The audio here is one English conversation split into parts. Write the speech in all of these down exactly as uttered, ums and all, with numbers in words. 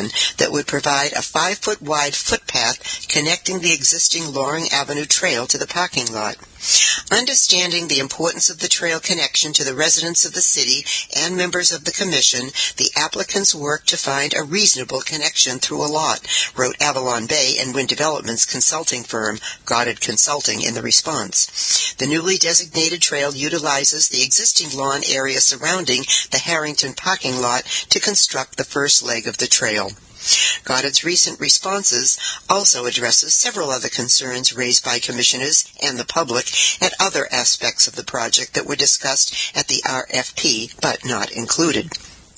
plan that would provide a five-foot-wide footpath connecting the existing Loring Avenue trail to the parking lot. Understanding the importance of the trail connection to the residents of the city and members of the commission, the applicants worked to find a reasonable connection through a lot, wrote Avalon Bay and Wind Development's consulting firm, Goddard Consulting, in the response. The newly designated trail utilizes the existing lawn area surrounding the Harrington parking lot to construct the first leg of the trail. Goddard's recent responses also addresses several other concerns raised by commissioners and the public and other aspects of the project that were discussed at the R F P but not included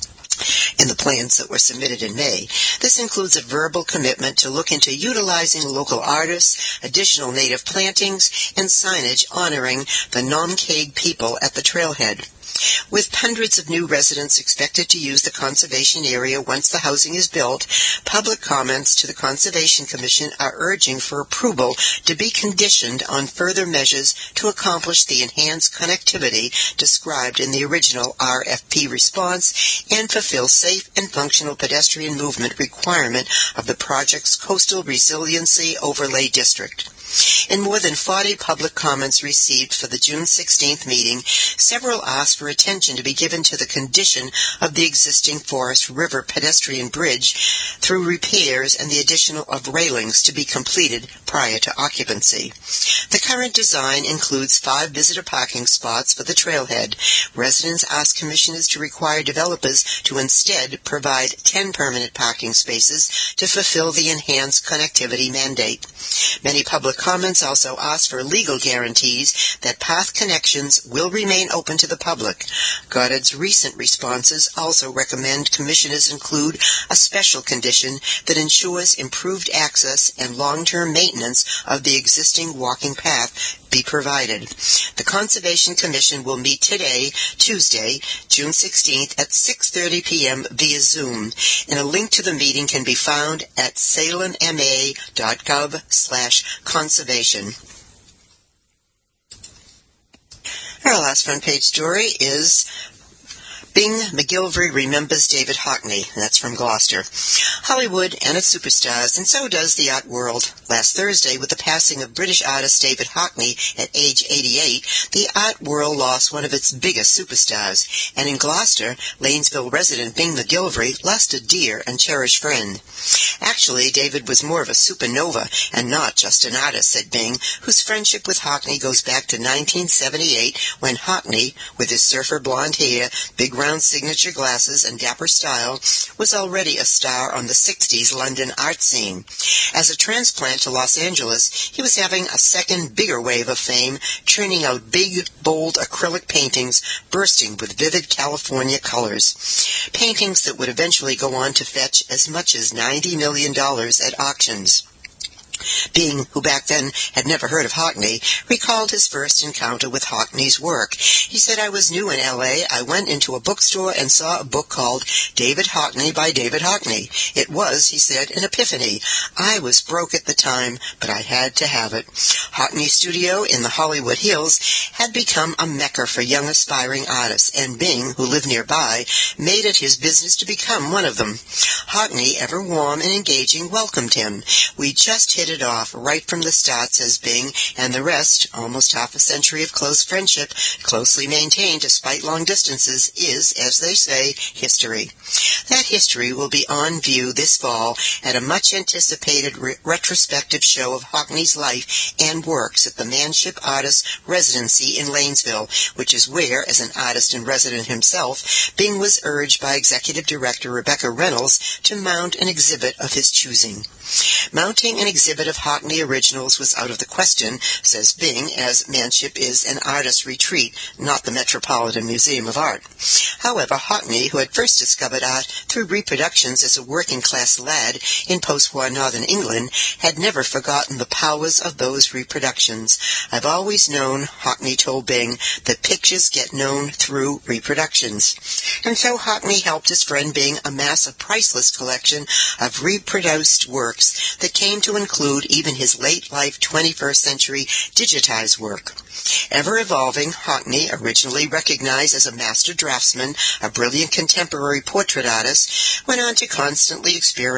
in the plans that were submitted in May. This includes a verbal commitment to look into utilizing local artists, additional native plantings, and signage honoring the Nomcade people at the trailhead. With hundreds of new residents expected to use the conservation area once the housing is built, public comments to the Conservation Commission are urging for approval to be conditioned on further measures to accomplish the enhanced connectivity described in the original R F P response and fulfill safe and functional pedestrian movement requirement of the project's Coastal Resiliency Overlay District. In more than forty public comments received for the June sixteenth meeting, several asked for attention to be given to the condition of the existing Forest River pedestrian bridge through repairs and the addition of railings to be completed prior to occupancy. The current design includes five visitor parking spots for the trailhead. Residents asked commissioners to require developers to instead provide ten permanent parking spaces to fulfill the enhanced connectivity mandate. Many public comments also asked for legal guarantees that path connections will remain open to the public. Goddard's recent responses also recommend commissioners include a special condition that ensures improved access and long-term maintenance of the existing walking path be provided. The Conservation Commission will meet today, Tuesday, June sixteenth at six thirty p.m. via Zoom, and a link to the meeting can be found at salemma.gov slash conservation. Our last front-page story is Bing McGillivray remembers David Hockney. That's from Gloucester. Hollywood and its superstars, and so does the art world. Last Thursday, with the passing of British artist David Hockney at age eighty-eight, the art world lost one of its biggest superstars. And in Gloucester, Lanesville resident Bing McGillivray lost a dear and cherished friend. Actually, David was more of a supernova and not just an artist, said Bing, whose friendship with Hockney goes back to nineteen seventy-eight, when Hockney, with his surfer blonde hair, big round signature glasses, and dapper style, was already a star on the sixties London art scene. As a transplant to Los Angeles, he was having a second, bigger wave of fame, churning out big, bold acrylic paintings bursting with vivid California colors. Paintings that would eventually go on to fetch as much as ninety million dollars at auctions. Bing, who back then had never heard of Hockney, recalled his first encounter with Hockney's work. He said, "I was new in L A. I went into a bookstore and saw a book called David Hockney by David Hockney. It was," he said, "an epiphany. I was broke at the time, but I had to have it." Hockney's studio in the Hollywood Hills had become a mecca for young aspiring artists, and Bing, who lived nearby, made it his business to become one of them. Hockney, ever warm and engaging, welcomed him. "We just hit it off right from the start," says Bing, and the rest, almost half a century of close friendship, closely maintained despite long distances, is, as they say, history. That history will be on view this fall at a much-anticipated re- retrospective show of Hockney's life and works at the Manship Artists Residency in Lanesville, which is where, as an artist in resident himself, Bing was urged by Executive Director Rebecca Reynolds to mount an exhibit of his choosing. Mounting an exhibit of Hockney originals was out of the question, says Bing, as Manship is an artist retreat, not the Metropolitan Museum of Art. However, Hockney, who had first discovered art through reproductions as a working-class lad in post-war northern England, had never forgotten the powers of those reproductions. "I've always known," Hockney told Bing, "that pictures get known through reproductions." And so Hockney helped his friend Bing amass a priceless collection of reproduced works that came to include even his late-life twenty-first century digitized work. Ever evolving, Hockney, originally recognized as a master draftsman, a brilliant contemporary portrait artist, went on to constantly experiment